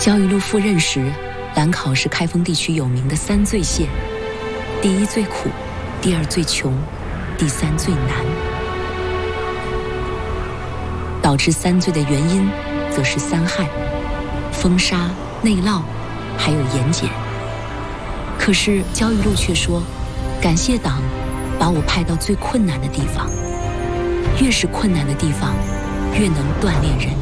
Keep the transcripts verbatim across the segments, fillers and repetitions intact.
焦裕禄赴任时，兰考是开封地区有名的三最县，第一最苦，第二最穷，第三最难。导致三最的原因，则是三害：封杀、内涝，还有盐碱。可是焦裕禄却说，感谢党把我派到最困难的地方，越是困难的地方，越能锻炼人。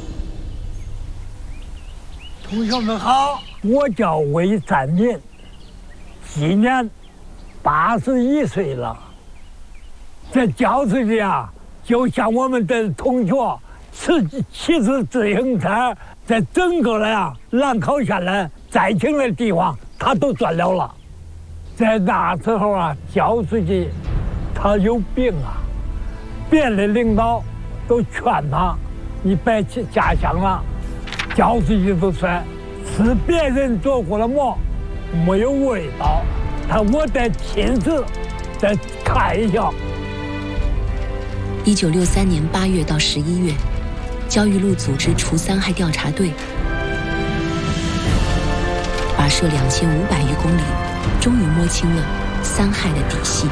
同学们好，我叫魏占民，今年八十一岁了。在教室里啊，就像我们的同学骑骑着自行车，在整个的呀兰考县的再近的地方，他都转了了。在那时候啊，焦书记他有病啊，别的领导都劝他，你别去家乡了。焦书记都说，吃别人做过的馍没有味道，他我得亲自再看一下。 一九六三年八月到十一月，焦裕禄组织除三害调查队，跋涉两千五百余公里，终于摸清了三害的底细。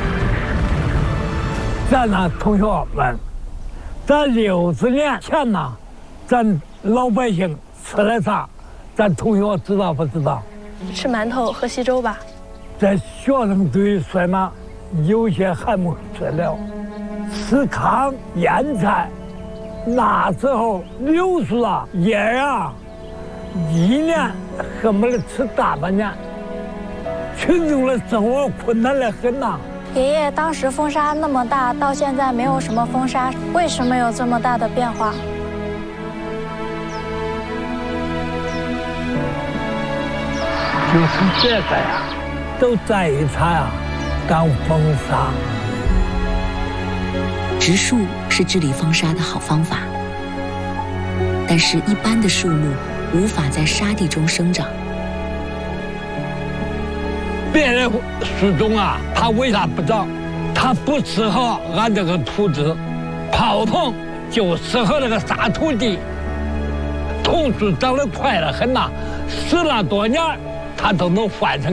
咱那同学们，咱六十年前呐，咱老百姓吃的啥？咱同学知道不知道？ 吃馒头喝稀粥吧。 在学生队说嘛，有些还没吃了。吃糠腌菜，那时候柳树啊叶啊，一年恨不得吃大半年。群众的生活困难得很呐。 爷爷，当时风沙那么大，到现在没有什么风沙，为什么有这么大的变化？ 就是这个呀，都在意它呀，当风沙。 植树是治理风沙的好方法，但是一般的树木无法在沙地中生长。 别的树种啊，它为啥不长？它不适合俺这个土质。泡桐就适合那个沙土地。桐树长得快得很呐，十来多年，它都能换成